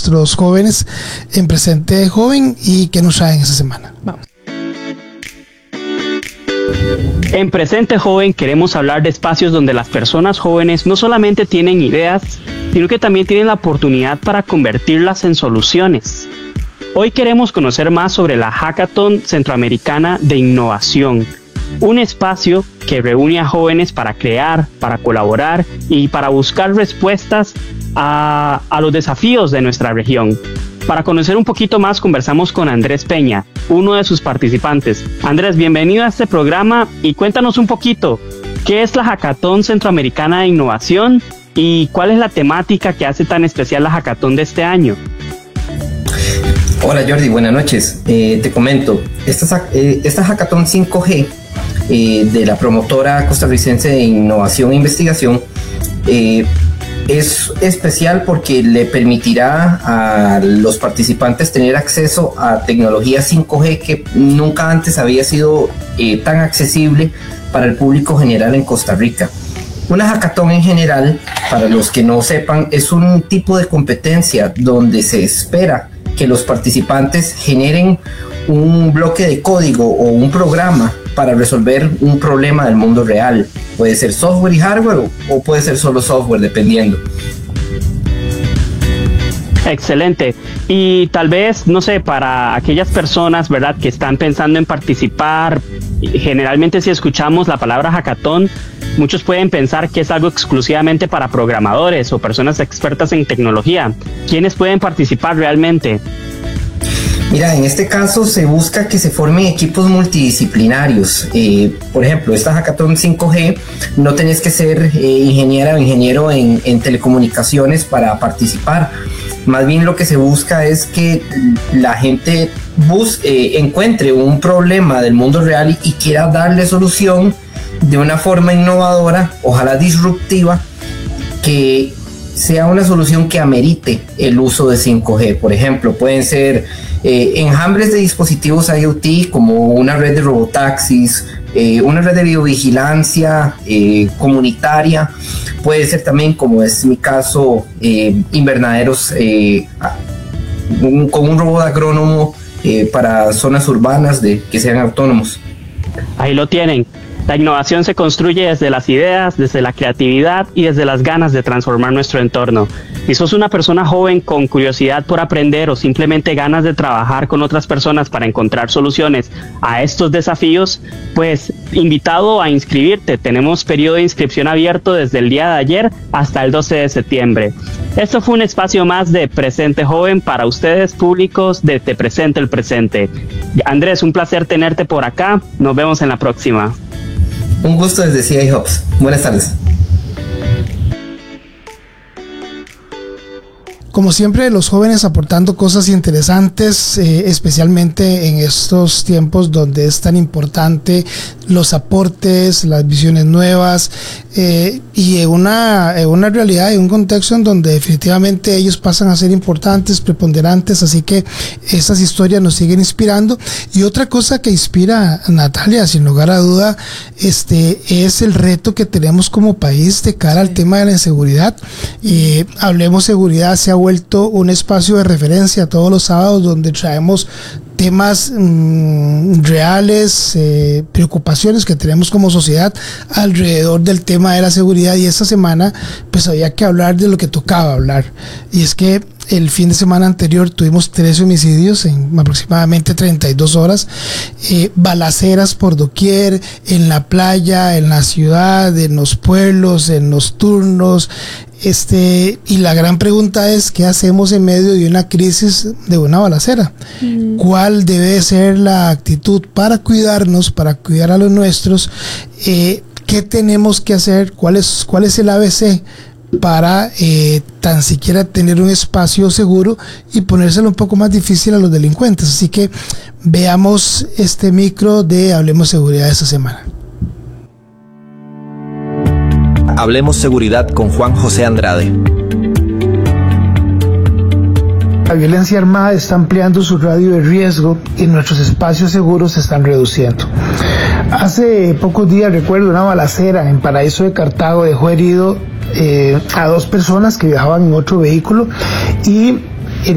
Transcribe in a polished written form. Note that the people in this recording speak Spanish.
nuestros jóvenes en Presente Joven y qué nos traen esta semana. Vamos. En Presente Joven queremos hablar de espacios donde las personas jóvenes no solamente tienen ideas, sino que también tienen la oportunidad para convertirlas en soluciones. Hoy queremos conocer más sobre la Hackathon Centroamericana de Innovación, un espacio que reúne a jóvenes para crear, para colaborar y para buscar respuestas a los desafíos de nuestra región. Para conocer un poquito más, conversamos con Andrés Peña, uno de sus participantes. Andrés, bienvenido a este programa y cuéntanos un poquito, ¿qué es la Hackathon Centroamericana de Innovación y cuál es la temática que hace tan especial la Hackathon de este año? Hola Jordi, buenas noches. Te comento, esta Hackathon 5G de la promotora costarricense de Innovación e Investigación es especial porque le permitirá a los participantes tener acceso a tecnología 5G que nunca antes había sido tan accesible para el público general en Costa Rica. Una hackathon en general, para los que no sepan, es un tipo de competencia donde se espera que los participantes generen un bloque de código o un programa para resolver un problema del mundo real. Puede ser software y hardware o puede ser solo software, dependiendo. Excelente. Y tal vez, no sé, para aquellas personas, ¿verdad?, que están pensando en participar, generalmente si escuchamos la palabra hackathon, muchos pueden pensar que es algo exclusivamente para programadores o personas expertas en tecnología. ¿Quiénes pueden participar realmente? Mira, en este caso se busca que se formen equipos multidisciplinarios. Por ejemplo, esta Hackathon 5G, no tenés que ser ingeniera o ingeniero en telecomunicaciones para participar. Más bien lo que se busca es que la gente encuentre un problema del mundo real y quiera darle solución de una forma innovadora, ojalá disruptiva, que sea una solución que amerite el uso de 5G. Por ejemplo, pueden ser enjambres de dispositivos IoT como una red de robotaxis, una red de videovigilancia comunitaria. Puede ser también, como es mi caso, invernaderos con un robot agrónomo para zonas urbanas que sean autónomos. Ahí lo tienen. La innovación se construye desde las ideas, desde la creatividad y desde las ganas de transformar nuestro entorno. Si sos una persona joven con curiosidad por aprender o simplemente ganas de trabajar con otras personas para encontrar soluciones a estos desafíos, pues invitado a inscribirte. Tenemos periodo de inscripción abierto desde el día de ayer hasta el 12 de septiembre. Esto fue un espacio más de Presente Joven para ustedes, públicos de Te Presente el Presente. Andrés, un placer tenerte por acá. Nos vemos en la próxima. Un gusto desde CI Hubs. Buenas tardes. Como siempre, los jóvenes aportando cosas interesantes, especialmente en estos tiempos donde es tan importante los aportes, las visiones nuevas, y en una realidad, en un contexto en donde definitivamente ellos pasan a ser importantes, preponderantes, así que estas historias nos siguen inspirando. Y otra cosa que inspira a Natalia, sin lugar a duda, es el reto que tenemos como país de cara al tema de la inseguridad. Hablemos Seguridad se ha vuelto un espacio de referencia todos los sábados donde traemos temas reales, preocupaciones que tenemos como sociedad alrededor del tema de la seguridad, y esta semana pues había que hablar de lo que tocaba hablar, y es que el fin de semana anterior tuvimos 13 homicidios en aproximadamente 32 horas, balaceras por doquier, en la playa, en la ciudad, en los pueblos, en los turnos, y la gran pregunta es ¿qué hacemos en medio de una crisis de una balacera? ¿Cuál debe ser la actitud para cuidarnos, para cuidar a los nuestros? ¿Qué tenemos que hacer? ¿Cuál es el ABC para tan siquiera tener un espacio seguro y ponérselo un poco más difícil a los delincuentes? Así que veamos este micro de Hablemos Seguridad esta semana. Hablemos Seguridad con Juan José Andrade. La violencia armada está ampliando su radio de riesgo y nuestros espacios seguros se están reduciendo. Hace pocos días recuerdo una balacera en Paraíso de Cartago dejó herido a 2 personas que viajaban en otro vehículo, y